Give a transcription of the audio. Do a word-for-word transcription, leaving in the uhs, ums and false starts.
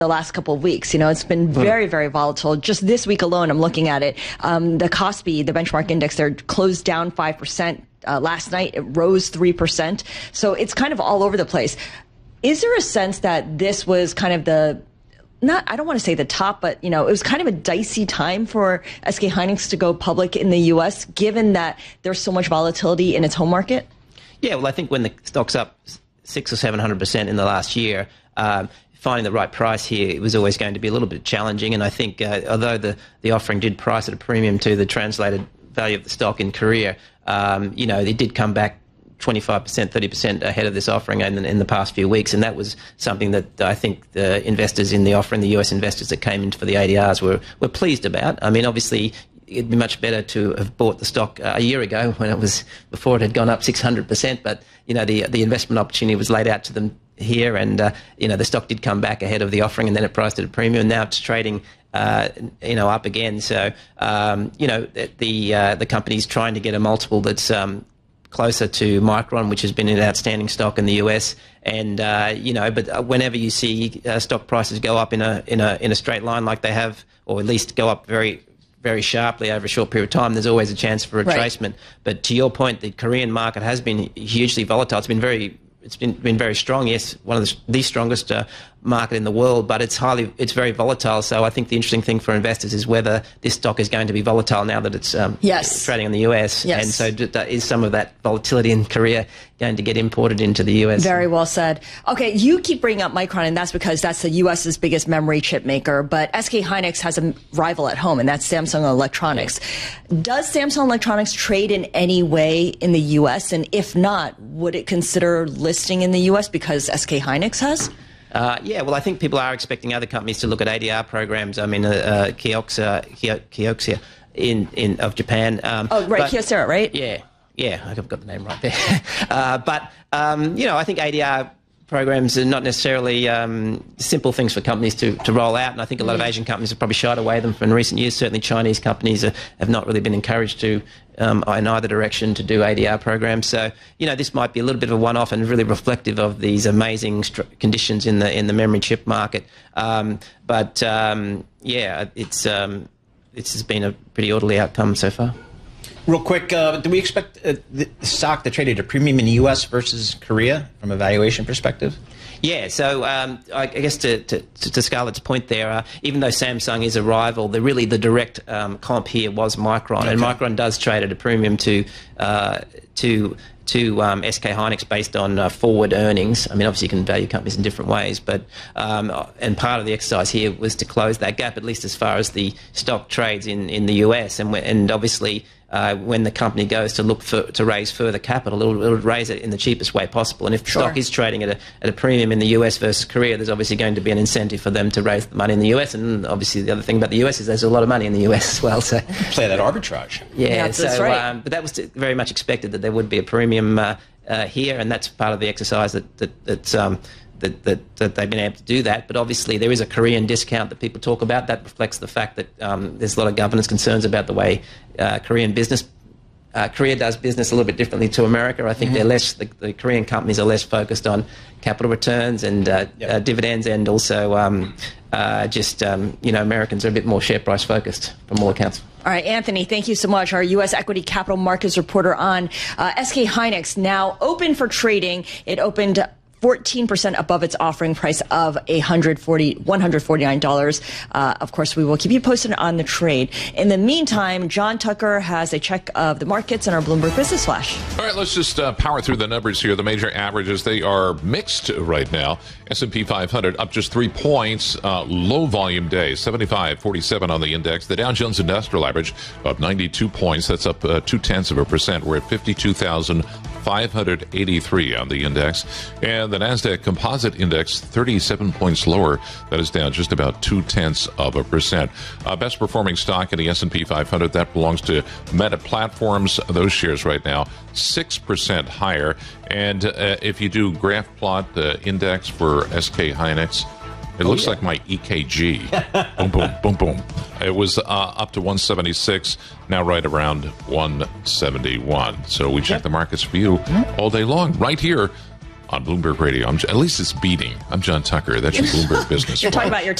the last couple of weeks. You know, it's been very, very volatile. Just this week alone, I'm looking at it. Um, the Kospi, the benchmark index, there closed down five percent. Uh, last night, it rose three percent. So it's kind of all over the place. Is there a sense that this was kind of the, not, I don't want to say the top, but, you know, it was kind of a dicey time for S K Hynix to go public in the U S, given that there's so much volatility in its home market? Yeah, well, I think when the stock's up six or seven hundred percent in the last year, um, finding the right price here, it was always going to be a little bit challenging. And I think uh, although the, the offering did price at a premium to the translated value of the stock in Korea, um, you know, it did come back twenty-five percent, thirty percent ahead of this offering in, in the past few weeks. And that was something that I think the investors in the offering, the U S investors that came into for the A D Rs were, were pleased about. I mean, obviously, it'd be much better to have bought the stock uh, a year ago when it was, before it had gone up six hundred percent. But, you know, the, the investment opportunity was laid out to them here, and uh, you know, the stock did come back ahead of the offering, and then it priced at a premium. Now it's trading, uh, you know, up again. So um, you know, the uh, the company's trying to get a multiple that's um, closer to Micron, which has been an outstanding stock in the U S. And uh, you know, but whenever you see uh, stock prices go up in a in a in a straight line like they have, or at least go up very very sharply over a short period of time, there's always a chance for retracement. Right. But to your point, the Korean market has been hugely volatile. It's been very It's been been very strong. Yes, one of the, the strongest uh, market in the world, but it's highly it's very volatile. So I think the interesting thing for investors is whether this stock is going to be volatile now that it's um, yes. trading in the U S. Yes. And so d- d- is some of that volatility in Korea going to get imported into the U S? Very well said. Okay, you keep bringing up Micron, and that's because that's the U S's biggest memory chip maker. But S K Hynix has a rival at home, and that's Samsung Electronics. Yeah. Does Samsung Electronics trade in any way in the U S? And if not, would it consider listing in the U S because S K Hynix has? Uh, yeah, well, I think people are expecting other companies to look at A D R programs. I mean, uh, uh, Kioxia, Kioxia in, in of Japan. Um, oh, right, Kyocera, right? Yeah, yeah, I've got the name right there. uh, but, um, you know, I think A D R programs are not necessarily um, simple things for companies to, to roll out, and I think a lot of Asian companies have probably shied away them from in recent years. Certainly Chinese companies are, have not really been encouraged to, um, in either direction, to do A D R programs. So, you know, this might be a little bit of a one-off and really reflective of these amazing st- conditions in the in the memory chip market. Um, but, um, yeah, it's um, this has been a pretty orderly outcome so far. Real quick, uh, do we expect uh, the stock to trade at a premium in the U S versus Korea from a valuation perspective? Yeah, so um, I guess to, to, to Scarlett's point there, uh, even though Samsung is a rival, the really the direct um, comp here was Micron, okay. And Micron does trade at a premium to uh, to to um, S K Hynix based on uh, forward earnings. I mean, obviously you can value companies in different ways, but um, and part of the exercise here was to close that gap, at least as far as the stock trades in, in the U S, and and obviously. Uh, when the company goes to look for, to raise further capital, it'll, it'll raise it in the cheapest way possible. And if the sure. stock is trading at a, at a premium in the U S versus Korea, there's obviously going to be an incentive for them to raise the money in the U S. And obviously the other thing about the U S is there's a lot of money in the U S as well. So play that arbitrage. Yeah, yeah so, that's right. Um, but that was very much expected that there would be a premium uh, uh, here, and that's part of the exercise that that that's. Um, That, that, that they've been able to do that. But obviously there is a Korean discount that people talk about. That reflects the fact that um, there's a lot of governance concerns about the way uh, Korean business uh, Korea does business a little bit differently to America. I think mm-hmm. they're less the, the Korean companies are less focused on capital returns and uh, yep. uh, dividends, and also um, uh, just um, you know, Americans are a bit more share price focused from all accounts. All right, Anthony, thank you so much. Our U S equity capital markets reporter on uh, S K Hynix, now open for trading. It opened fourteen percent above its offering price of one hundred forty-nine dollars. Uh, of course, we will keep you posted on the trade. In the meantime, John Tucker has a check of the markets in our Bloomberg Business Flash. All right, let's just uh, power through the numbers here. The major averages, they are mixed right now. S and P five hundred up just three points. Uh, low volume day, seventy-five forty-seven on the index. The Dow Jones Industrial Average up ninety-two points. That's up uh, two tenths of a percent. We're at fifty-two thousand five hundred eighty-three on the index. And the NASDAQ Composite Index, thirty-seven points lower. That is down just about two tenths of a percent. Uh, best performing stock in the S and P five hundred, that belongs to Meta Platforms. Those shares right now, six percent higher. And uh, if you do graph plot the index for S K Hynix, it looks oh, yeah. like my E K G. Boom, boom, boom, boom. It was uh, up to one seventy-six, now right around one seventy-one. So we check the markets for you all day long, right here on Bloomberg Radio. I'm, at least it's beating. I'm John Tucker. That's your Bloomberg Business. You're talking about your